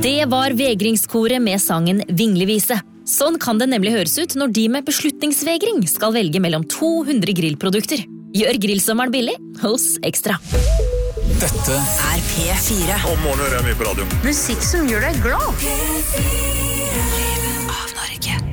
Det var vegringskoret med sangen Vinglevise. Sånn kan det nemlig høres ut når de med beslutningsvegring skal velge mellom 200 grillprodukter. Gjør grillsommeren billig hos Ekstra. Dette P4. Om morgenen hører jeg mye på radio. Musikk som gjør deg glad. Lyden av Norge.